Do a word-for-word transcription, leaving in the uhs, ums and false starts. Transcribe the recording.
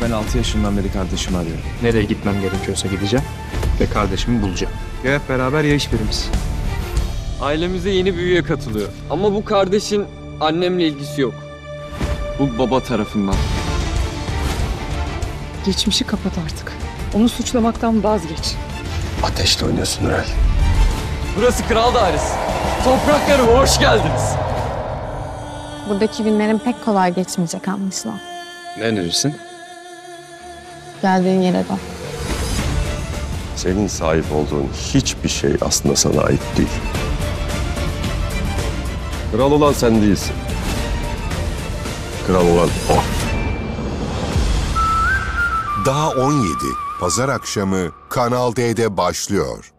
Ben altı yaşından beri kardeşimi arıyorum. Nereye gitmem gerekiyorsa gideceğim ve kardeşimi bulacağım. Ya hep beraber ya hiçbirimiz. Ailemize yeni bir üye katılıyor. Ama bu kardeşin annemle ilgisi yok. Bu baba tarafından. Geçmişi kapat artık. Onu suçlamaktan vazgeç. Ateşle oynuyorsun Nurel. Burası Kral Dairesi. Topraklarıma hoş geldiniz. Buradaki günlerin pek kolay geçmeyecek anlaşılan. Ne önerirsin? Geldiğin yere dön. Senin sahip olduğun hiçbir şey aslında sana ait değil. Kral olan sen değilsin. Kral olan o. Daha on yedi Pazar akşamı Kanal D'de başlıyor.